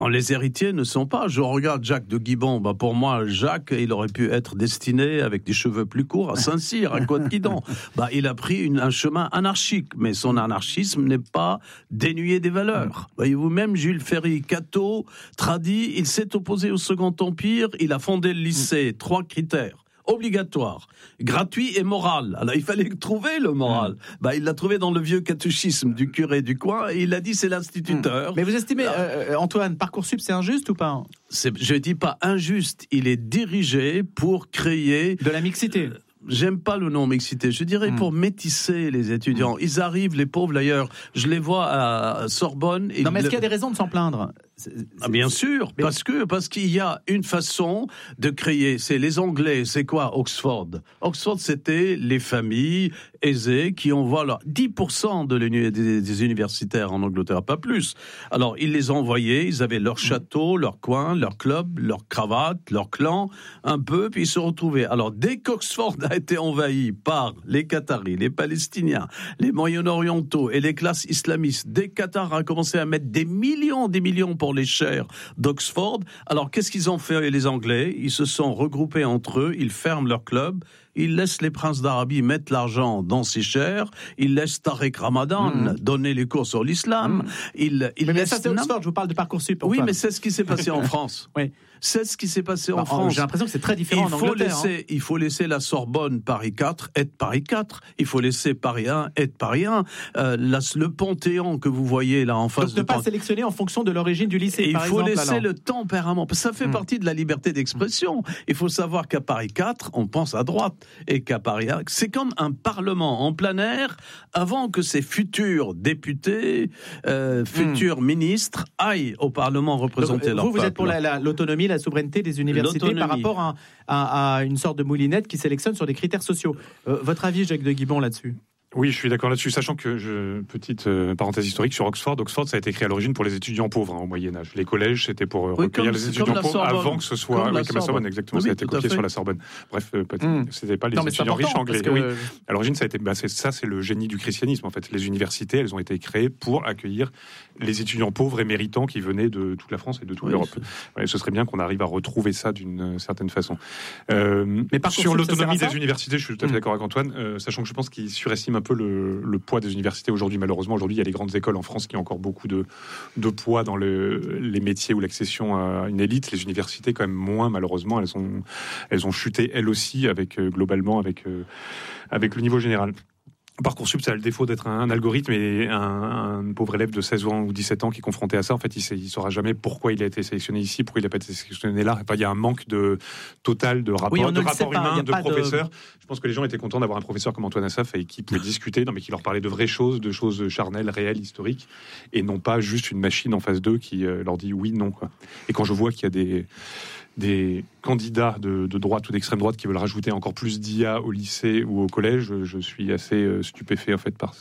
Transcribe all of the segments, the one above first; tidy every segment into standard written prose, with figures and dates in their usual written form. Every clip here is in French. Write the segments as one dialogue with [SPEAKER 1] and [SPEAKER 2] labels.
[SPEAKER 1] Les héritiers ne sont pas. Je regarde Jacques de Guibon. Pour moi, Jacques, il aurait pu être destiné avec des cheveux plus courts à Saint-Cyr, à Côte-Guidon. Il a pris un chemin anarchique, mais son anarchisme n'est pas dénué des valeurs. Voyez-vous, même Jules Ferry, catho, tradit, il s'est opposé au Second Empire. Il a fondé le lycée. 3 critères. Obligatoire, gratuit et moral. Alors il fallait trouver le moral. Il l'a trouvé dans le vieux catéchisme du curé du coin et il a dit c'est l'instituteur.
[SPEAKER 2] Mais vous estimez, Antoine, Parcoursup c'est injuste ou pas ?
[SPEAKER 1] Je dis pas injuste, il est dirigé pour créer
[SPEAKER 2] de la mixité.
[SPEAKER 1] J'aime pas le nom mixité, je dirais pour métisser les étudiants. Ils arrivent, les pauvres d'ailleurs, je les vois à Sorbonne.
[SPEAKER 2] Non mais est-ce qu'il y a des raisons de s'en plaindre ?
[SPEAKER 1] Bien sûr, parce qu'il y a une façon de créer. C'est les Anglais, c'est quoi Oxford ? Oxford, c'était les familles aisées qui envoient 10% des universitaires en Angleterre, pas plus. Alors, ils les envoyaient, ils avaient leur château, leur coin, leur club, leur cravate, leur clan, un peu, puis ils se retrouvaient. Alors, dès qu'Oxford a été envahi par les Qataris, les Palestiniens, les Moyen-Orientaux et les classes islamistes, dès que Qatar a commencé à mettre des millions pour les chaires d'Oxford. Alors, qu'est-ce qu'ils ont fait les Anglais ? Ils se sont regroupés entre eux, ils ferment leur club, ils laissent les princes d'Arabie mettre l'argent dans ces chaires, ils laissent Tariq Ramadan donner les cours sur l'islam.
[SPEAKER 2] Mais ça, c'est Oxford, je vous parle de Parcoursup.
[SPEAKER 1] Oui, mais c'est ce qui s'est passé en France.
[SPEAKER 2] Oui.
[SPEAKER 1] C'est ce qui s'est passé en France.
[SPEAKER 2] J'ai l'impression que c'est très différent en Angleterre.
[SPEAKER 1] Il faut laisser la Sorbonne Paris 4 être Paris 4. Il faut laisser Paris 1 être Paris 1. Le Panthéon que vous voyez là en face.
[SPEAKER 2] Donc ne pas sélectionner en fonction de l'origine du lycée,
[SPEAKER 1] il
[SPEAKER 2] par
[SPEAKER 1] faut
[SPEAKER 2] exemple,
[SPEAKER 1] laisser le tempérament. Ça fait partie de la liberté d'expression. Il faut savoir qu'à Paris 4, on pense à droite. Et qu'à Paris 1, c'est comme un parlement en plein air avant que ces futurs députés, futurs ministres aillent au Parlement représenter leur peuple.
[SPEAKER 2] Vous êtes pour l'autonomie, la souveraineté des universités par rapport à une sorte de moulinette qui sélectionne sur des critères sociaux. Votre avis, Jacques de Guibon, là-dessus ?
[SPEAKER 3] Oui, je suis d'accord là-dessus, sachant que, petite parenthèse historique sur Oxford, ça a été créé à l'origine pour les étudiants pauvres au Moyen-Âge. Les collèges, c'était pour recueillir les étudiants pauvres avant que ce soit... Comme la Sorbonne, exactement, ça a été copié sur la Sorbonne. Bref, c'était pas les étudiants riches anglais. Oui. À l'origine, ça a été, c'est le génie du christianisme, en fait. Les universités, elles ont été créées pour accueillir les étudiants pauvres et méritants qui venaient de toute la France et de toute l'Europe. Ouais, ce serait bien qu'on arrive à retrouver ça d'une certaine façon. Mais sur l'autonomie des universités, je suis tout à fait d'accord avec Antoine, sachant que je pense qu'il surestime un peu le poids des universités aujourd'hui. Malheureusement, aujourd'hui, il y a les grandes écoles en France qui ont encore beaucoup de poids dans les métiers ou l'accession à une élite. Les universités, quand même, moins, malheureusement. Elles ont chuté, elles aussi, globalement, avec le niveau général. Parcoursup, ça a le défaut d'être un algorithme, et un pauvre élève de 16 ans ou 17 ans qui est confronté à ça, en fait, il saura jamais pourquoi il a été sélectionné ici, pourquoi il n'a pas été sélectionné là. Enfin, il y a un manque total de rapport, humain, de professeurs. Je pense que les gens étaient contents d'avoir un professeur comme Antoine Assaf avec qui pouvait discuter, mais qui leur parlait de vraies choses, de choses charnelles, réelles, historiques, et non pas juste une machine en face d'eux qui leur dit oui, non, quoi. Et quand je vois qu'il y a des candidats de droite ou d'extrême droite qui veulent rajouter encore plus d'IA au lycée ou au collège, je suis assez stupéfait en fait par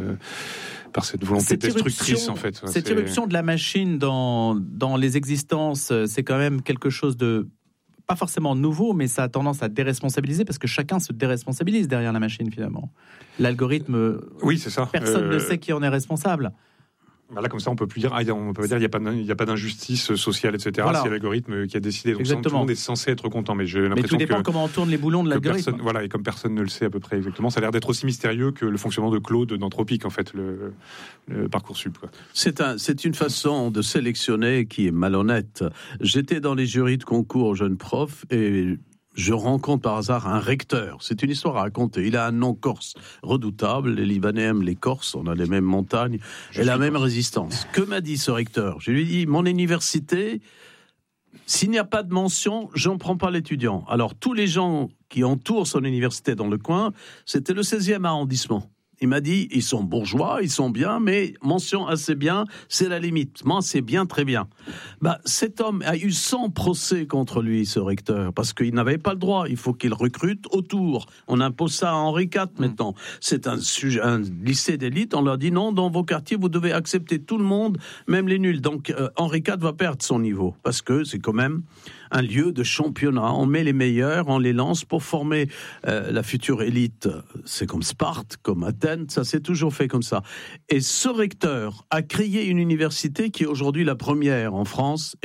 [SPEAKER 3] cette volonté destructrice en fait.
[SPEAKER 2] Cette irruption de la machine dans les existences, c'est quand même quelque chose de pas forcément nouveau, mais ça a tendance à déresponsabiliser parce que chacun se déresponsabilise derrière la machine finalement. L'algorithme,
[SPEAKER 3] oui, c'est ça.
[SPEAKER 2] Personne ne sait qui en est responsable.
[SPEAKER 3] Là, comme ça, on peut plus dire, il n'y a pas d'injustice sociale, etc. Voilà. C'est l'algorithme qui a décidé. Donc, tout le monde est censé être content, mais j'ai l'impression
[SPEAKER 2] tout dépend comment on tourne les boulons de l'algorithme.
[SPEAKER 3] Et comme personne ne le sait à peu près exactement, ça a l'air d'être aussi mystérieux que le fonctionnement de Claude d'Anthropique, en fait, le Parcoursup, quoi.
[SPEAKER 1] C'est une façon de sélectionner qui est malhonnête. J'étais dans les jurys de concours jeunes profs et je rencontre par hasard un recteur. C'est une histoire à raconter. Il a un nom corse redoutable. Les Libanais aiment les Corses. On a les mêmes montagnes et la même résistance. Que m'a dit ce recteur ? Je lui ai dit, mon université, s'il n'y a pas de mention, j'en prends pas l'étudiant. Alors, tous les gens qui entourent son université dans le coin, c'était le 16e arrondissement. Il m'a dit, ils sont bourgeois, ils sont bien, mais mention assez bien, c'est la limite. Moi, c'est bien, très bien. Cet homme a eu 100 procès contre lui, ce recteur, parce qu'il n'avait pas le droit. Il faut qu'il recrute autour. On impose ça à Henri IV maintenant. C'est un lycée d'élite. On leur dit non, dans vos quartiers, vous devez accepter tout le monde, même les nuls. Donc, Henri IV va perdre son niveau, parce que c'est quand même un lieu de championnat. On met les meilleurs, on les lance pour former la future élite. C'est comme Sparte, comme Athènes. système, ça s'est toujours fait comme ça. Et ce recteur a créé une université qui est aujourd'hui la première en France.